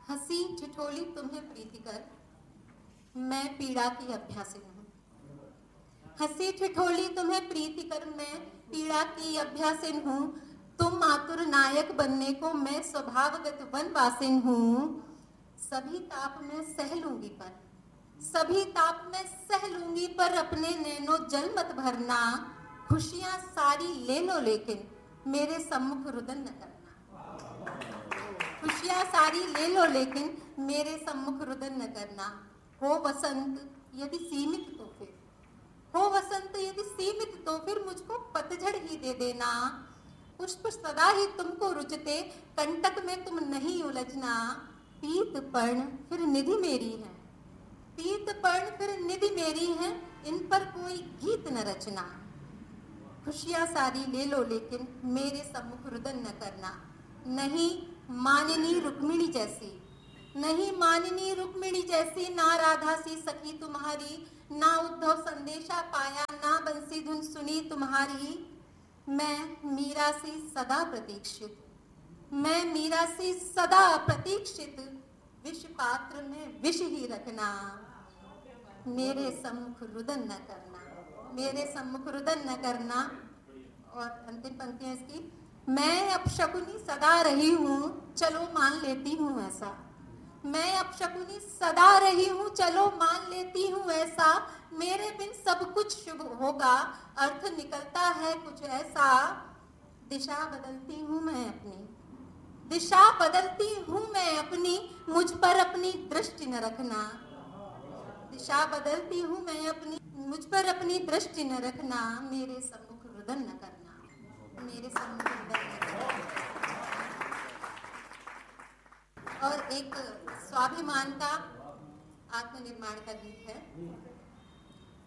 हंसी ठिठोली तुम्हें प्रीतिकर, मैं पीड़ा की अभ्यासिन हूँ। हंसी ठिठोली तुम्हें प्रीतिकर, मैं पीड़ा की अभ्यासिन हूँ। तुम आतुर नायक बनने को, मैं स्वभावगत वनवासिन हूँ। सभी ताप मैं सह लूंगी पर, सभी ताप मैं सह लूंगी पर, अपने नैनो जल मत भरना। खुशियां सारी ले लो लेकिन मेरे सम्मुख रुदन न करना। खुशियां सारी ले लो लेकिन मेरे सम्मुख रुदन न करना। हो वसंत यदि सीमित तो फिर, हो वसंत यदि सीमित तो फिर मुझको पतझड़ ही दे देना। पुष्प सदा ही तुमको रुचते, कंटक में तुम नहीं उलझना। पीत पर्ण फिर निधि मेरी है, पीत पर्ण फिर निधि मेरी है, इन पर कोई गीत न रचना। खुशियां सारी ले लो लेकिन मेरे सम्मुख रुदन न करना। नहीं मानिनी रुक्मिणी जैसी, नहीं मानिनी रुक्मिणी जैसी, ना राधा सी सखी तुम्हारी, ना उद्धव संदेशा पाया, ना बंसी धुन सुनी तुम्हारी। मैं मीरा सी सदा प्रतीक्षित, मैं मीरा सी सदा प्रतीक्षित, विष पात्र में विष ही रखना। मेरे सम्मुख रुदन न करना, मेरे सम्मुख रुदन न करना। और अंतिम पंक्ति है इसकी, मैं अपशकुनी सदा रही हूँ, चलो मान लेती हूँ ऐसा। मैं अपशकुनी सदा रही हूँ, चलो मान लेती हूँ ऐसा। मेरे बिन सब कुछ शुभ होगा, अर्थ निकलता है कुछ ऐसा। दिशा बदलती हूँ मैं अपनी, दिशा बदलती हूँ मैं अपनी, मुझ पर अपनी दृष्टि न रखना। दिशा बदलती हूँ मैं अपनी, मुझ पर अपनी दृष्टि न रखना। मेरे सम्मुख रुदन न करना, मेरे सम्मुख रुदन न करना। और एक स्वाभिमान का आत्मनिर्माण का गीत है।